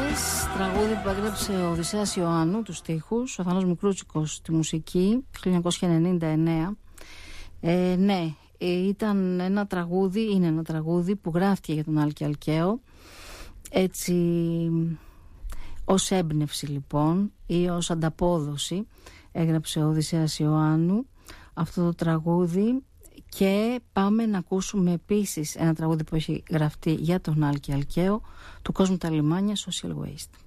Οδύσσιας, τραγούδι που έγραψε ο Οδυσσέας Ιωάννου, τους στίχους, ο Θάνος Μικρούτσικος τη μουσική, 1999. Ναι, ήταν ένα τραγούδι, είναι ένα τραγούδι που γράφτηκε για τον Άλκη Αλκαίο, έτσι ως έμπνευση λοιπόν ή ως ανταπόδοση έγραψε ο Οδυσσέας Ιωάννου αυτό το τραγούδι. Και πάμε να ακούσουμε επίσης ένα τραγούδι που έχει γραφτεί για τον Άλκη Αλκαίο, του κόσμου τα λιμάνια, Social Waste.